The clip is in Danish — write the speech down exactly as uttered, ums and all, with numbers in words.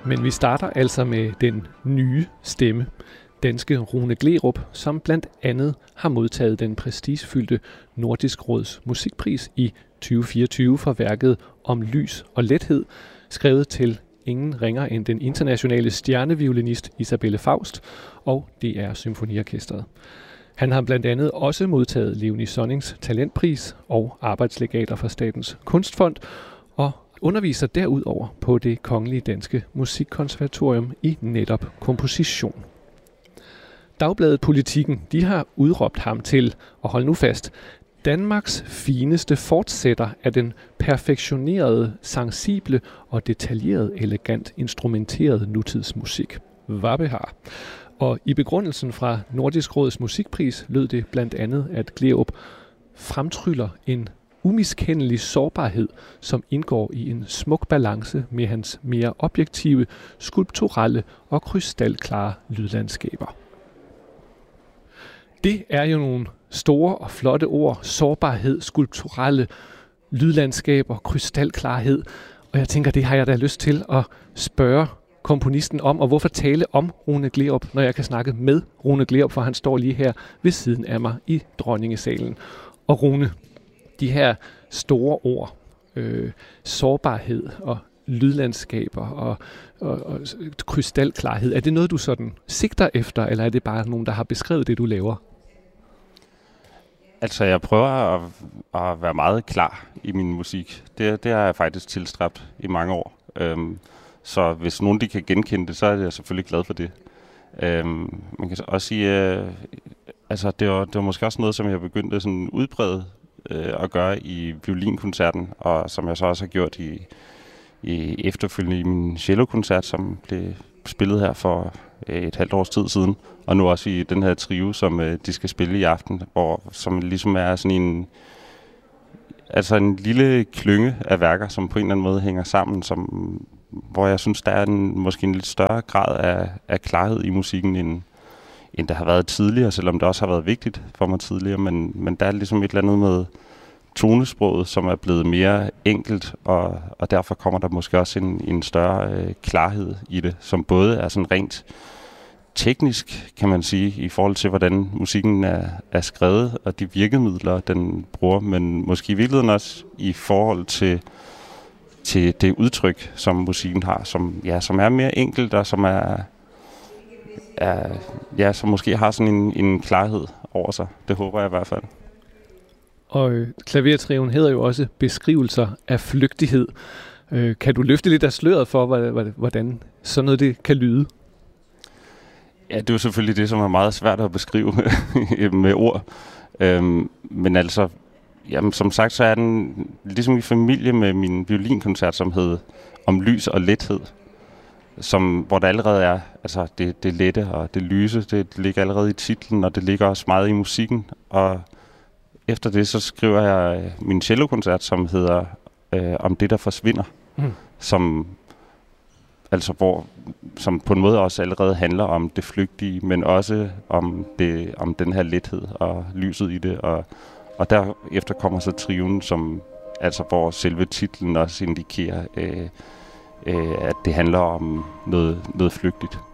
Men vi starter altså med den nye stemme, danske Rune Gleerup, som blandt andet har modtaget den prestigefyldte Nordisk Råds musikpris i tyve fireogtyve for værket Om lys og lethed, skrevet til ingen ringer end den internationale stjerneviolinist Isabelle Faust og D R Symfoniorkestret. Han har blandt andet også modtaget Leonie Sonnings talentpris og arbejdslegater fra Statens Kunstfond, og underviser derudover på Det Kongelige Danske Musikkonservatorium i netop komposition. Dagbladet Politikken, de har udråbt ham til, og hold nu fast, Danmarks fineste fortsætter af den perfektionerede, sensible og detaljeret elegant instrumenterede nutidsmusik. Vabehar. Og i begrundelsen fra Nordisk Råds musikpris lød det blandt andet, at Gleerup fremtryller en umiskendelig sårbarhed, som indgår i en smuk balance med hans mere objektive, skulpturelle og krystalklare lydlandskaber. Det er jo nogle store og flotte ord, sårbarhed, skulpturelle lydlandskaber, krystalklarhed. Og jeg tænker, det har jeg da lyst til at spørge komponisten om, og hvorfor tale om Rune Gleerup, når jeg kan snakke med Rune Gleerup, for han står lige her ved siden af mig i Dronningesalen. Og Rune, de her store ord, øh, sårbarhed og lydlandskaber og, og, og krystalklarhed, er det noget, du sådan sigter efter, eller er det bare nogen, der har beskrevet det, du laver? Altså, jeg prøver at, at være meget klar i min musik. Det, det har jeg faktisk tilstræbt i mange år. Øhm, så hvis nogen de kan genkende det, så er jeg selvfølgelig glad for det. Øhm, man kan også sige, øh, altså det var, det var måske også noget, som jeg begyndte sådan udbrede øh, at gøre i violinkoncerten, og som jeg så også har gjort i, i efterfølgende i min cellokoncert, som blev spillet her for et halvt års tid siden, og nu også i den her trio, som øh, de skal spille i aften, hvor som ligesom er sådan en altså en lille klynge af værker, som på en eller anden måde hænger sammen, som hvor jeg synes, der er en, måske en lidt større grad af, af klarhed i musikken, end, end der har været tidligere, selvom det også har været vigtigt for mig tidligere, men, men der er ligesom et eller andet med tonesproget, som er blevet mere enkelt, og, og derfor kommer der måske også en, en større øh, klarhed i det, som både er sådan rent teknisk, kan man sige, i forhold til, hvordan musikken er, er skrevet, og de virkemidler, den bruger, men måske i virkeligheden også i forhold til, til det udtryk, som musikken har, som, ja, som er mere enkelt, og som er, er ja, som måske har sådan en, en klarhed over sig. Det håber jeg i hvert fald. Og øh, klavertrioen hedder jo også beskrivelser af flygtighed. Øh, kan du løfte lidt af sløret for, hvordan sådan noget det kan lyde? Ja, det er jo selvfølgelig det, som er meget svært at beskrive med ord. Øhm, men altså, jamen, som sagt, så er den ligesom i familie med min violinkoncert, som hed Om lys og lethed. Som, hvor der allerede er altså det, det lette og det lyse, det, det ligger allerede i titlen, og det ligger også meget i musikken. Og efter det, så skriver jeg min cellokoncert, som hedder øh, Om det, der forsvinder. Mm. Som, altså hvor, som på en måde også allerede handler om det flygtige, men også om, det, om den her lethed og lyset i det. Og, og derefter kommer så trioen, som, altså hvor selve titlen også indikerer, øh, øh, at det handler om noget, noget flygtigt.